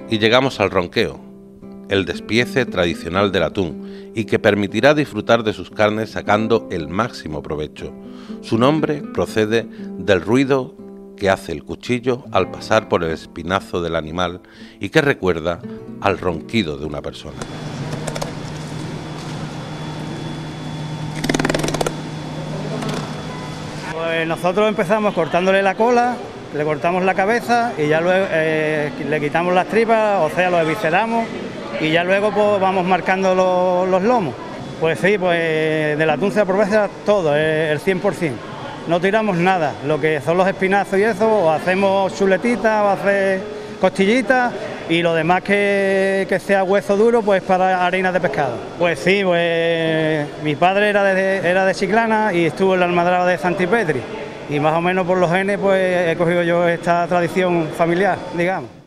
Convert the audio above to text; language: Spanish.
Y llegamos al ronqueo, el despiece tradicional del atún y que permitirá disfrutar de sus carnes sacando el máximo provecho. Su nombre procede del ruido que hace el cuchillo al pasar por el espinazo del animal y que recuerda al ronquido de una persona. Pues nosotros empezamos cortándole la cola, le cortamos la cabeza y ya luego le quitamos las tripas, o sea, lo evisceramos y ya luego pues vamos marcando los lomos. Pues sí, pues del atún se aprovecha todo, el 100%. No tiramos nada, lo que son los espinazos y eso, o hacemos chuletitas, o hacer costillitas y lo demás que sea hueso duro, pues para harina de pescado. Pues sí, pues mi padre era de Chiclana y estuvo en la almadraba de Santipetri y más o menos por los genes pues he cogido yo esta tradición familiar, digamos.